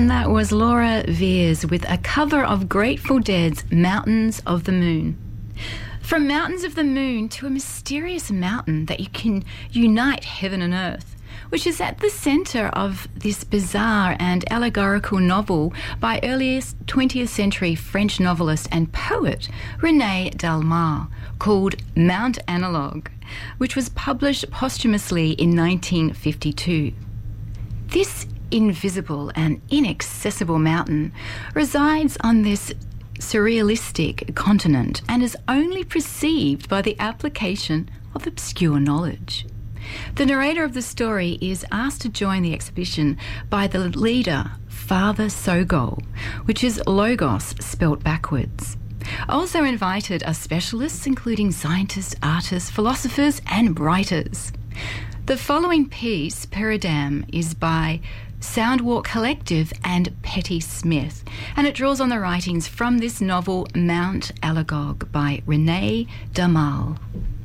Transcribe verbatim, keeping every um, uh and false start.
And that was Laura Veers with a cover of Grateful Dead's Mountains of the Moon. From Mountains of the Moon to a mysterious mountain that you can unite heaven and earth, which is at the centre of this bizarre and allegorical novel by earliest twentieth century French novelist and poet René Dalmau, called Mount Analog, which was published posthumously in nineteen fifty-two. This invisible and inaccessible mountain resides on this surrealistic continent and is only perceived by the application of obscure knowledge. The narrator of the story is asked to join the exhibition by the leader, Father Sogol, which is Logos spelt backwards. Also invited are specialists including scientists, artists, philosophers and writers. The following piece, Peridam, is by Soundwalk Collective and Petty Smith, and it draws on the writings from this novel Mount Analog by René Dalmau.